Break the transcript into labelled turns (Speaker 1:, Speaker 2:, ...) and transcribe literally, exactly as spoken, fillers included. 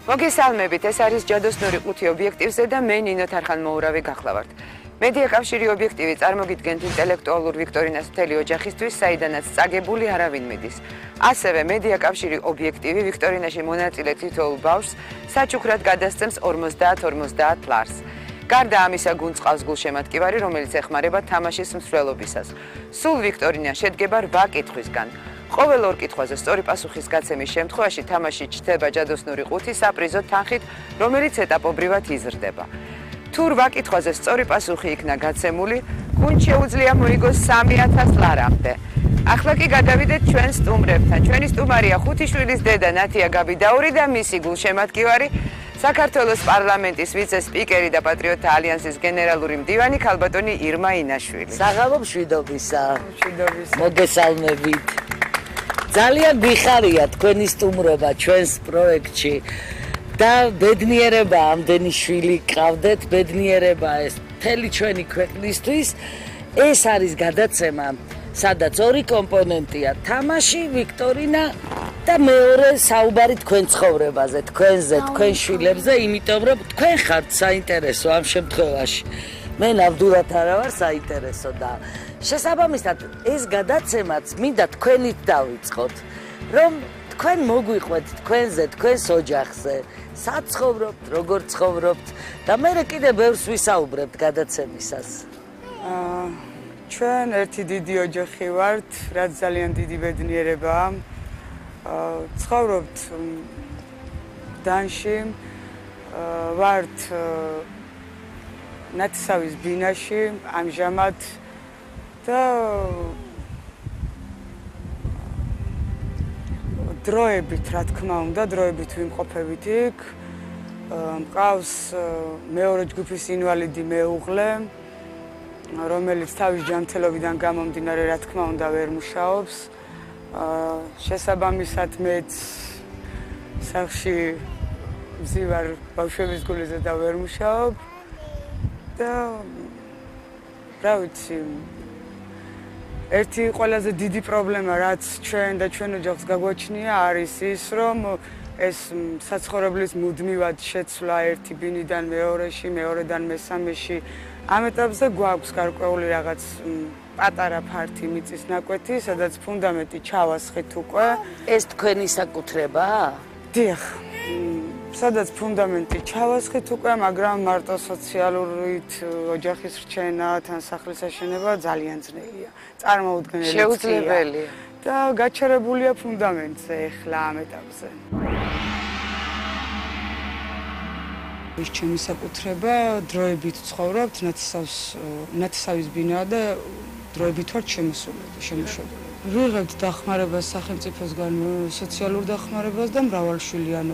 Speaker 1: მოგესალმებით, ეს არის ჯადოსნური ყუთი ობიექტივზე და მე ნინო თარხანმოურავი გახლავართ. მედია კავშირი ობიექტივი წარმოგიდგენთ ინტელექტუალურ ვიქტორინას მთელი ოჯახისთვის, საიდანაც წაგებული არავინ მიდის. ასევე მედია კავშირი ობიექტივი ვიქტორინაში მონაწილე თითოეულ ბავშვს საჩუქრად გადასცემს ორმოცდაათ ორმოცდაათ ლარს. გარდა ამისა გუნწყავს გულშემატკივარი, რომელიც ეხმარება თამაშის მსვლელობისას. სულ ვიქტორინა შედგება რვა კითხვისგან. ყოველ ორ კითხვაზე სწორი პასუხის გაცემის შემთხვევაში თამაში ჩდება ჯადოსნური ყუთი საპრიზო თანხით, რომელიც ეტაპობრივად იზრდება. თუ რვა კითხვაზე სწორი პასუხი იქნა გაცემული, გუნდს შეუძლია მოიგოს სამი ათას ლარამდე. ახლა კი გადავიდეთ ჩვენ სტუმრებთან. ჩვენი სტუმარია ხუთიშვილის დედა ნათია გაბიდაური და მისი გულშემატკივარი, საქართველოს პარლამენტის ვიცე-სპიკერი და პატრიოტთა ალიანსის გენერალური მდივანი ქალბატონი ირმა ინაშვილი.
Speaker 2: საღამო მშვიდობისა.
Speaker 1: მშვიდობისა.
Speaker 2: მოგესალმებით. ძალიან გიხარია თქვენი სტუმრობა ჩვენს პროექტში და ბედნიერება ამდენი შვილი გყავდეთ, ბედნიერება ეს მთელი ჩვენი ქვეყნისთვის. ეს არის გადაცემა, სადაც ორი კომპონენტია: თამაში, ვიქტორინა და მეორე საუბარი თქვენ ცხოვრებაზე, თქვენზე, თქვენ შვილებზე, იმიტომ რომ თქვენ ხართ საინტერესო ამ შემთხვევაში. მე ნამდვილად არა ვარ საინტერესო და შესაბამისად ეს გადაცემაც მინდა თქვენით დავიწყოთ, რომ თქვენ მოგვიყვეთ თქვენზე, თქვენს ოჯახზე, სად ცხოვრობთ, როგორ ცხოვრობთ და მე კიდე ბევრს ვისაუბრებთ გადაცემისას.
Speaker 3: აა ჩვენ ერთი დიდი ოჯახი ვართ, რაც ძალიან დიდი ბედნიერებაა. აა ცხოვრობთ დანში, აა ვართ ნათესავის ბინაში ამჟამად და დროებით, რა თქმა უნდა, დროებით ვიმყოფებით იქ. მყავს მეორე ჯგუფის ინვალიდი მეუღლე, რომელიც თავის ჯანმრთელობიდან გამომდინარე, რა თქმა უნდა, ვერ მუშაობს. შესაბამისად მეც სახლში ვზივარ ბავშვების გულიზე და ვერ მუშაობ და რა ვიცი, ერთი ყველაზე დიდი პრობლემა, რაც ჩვენ და ჩვენ ოჯახს გაგვაჩნია, არის ის, რომ ეს საცხოვრებლის მუდმივად შეცვლა ერთი ბინიდან მეორეში, მეორედან მესამეში. ამ ეტაპზე გვაქვს გარკვეული რაღაც პატარა ფართი მიწის ნაკვეთი, სადაც ფუნდამენტი ჩავასხით უკვე.
Speaker 2: ეს თქვენი საკუთრებაა?
Speaker 3: დიახ. სადაც ფუნდამენტი ჩავასხით უკვე, მაგრამ მარტო სოციალურით ოჯახის რჩენა, თან სახლის აშენება ძალიან ძნელია. წარმოუდგენელი
Speaker 1: შეუძლებელია.
Speaker 3: და გაჩერებულია ფუნდამენტზე ახლა ამ ეტაპზე. ეს ჩემი საკუთრება, დროებით ცხოვრობთ, ნათესავს ნათესავის ბინა და დროებით ვართ შემოსულები, შემოშობილები. ვიღებთ დახმარებას სახელმწიფოსგან, სოციალურ დახმარებას და მრავალშვილიან